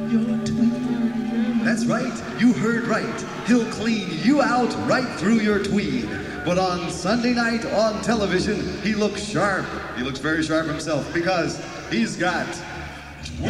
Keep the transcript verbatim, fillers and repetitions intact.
your tweed. That's right, you heard right. He'll clean you out right through your tweed. But on Sunday night on television, he looks sharp. He looks very sharp himself because he's got